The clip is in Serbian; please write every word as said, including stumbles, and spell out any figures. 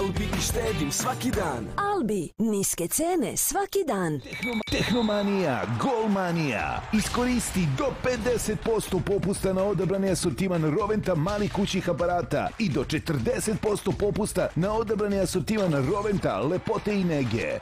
Albi i štedim svaki dan. Albi, niske cene svaki dan. Tehnomanija, Golmanija. Iskoristi do pedeset posto popusta na odabrani asortiman Roventa malih kućnih aparata i do četrdeset posto popusta na odabrani asortiman Roventa lepote i nege.